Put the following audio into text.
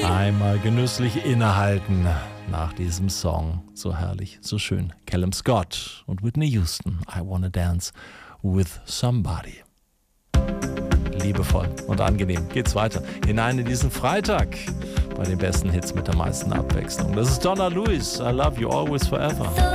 Einmal genüsslich innehalten nach diesem Song. So herrlich, so schön. Callum Scott und Whitney Houston. I Wanna Dance with Somebody. Liebevoll und angenehm geht's weiter. Hinein in diesen Freitag bei den besten Hits mit der meisten Abwechslung. Das ist Donna Lewis. I Love You Always Forever.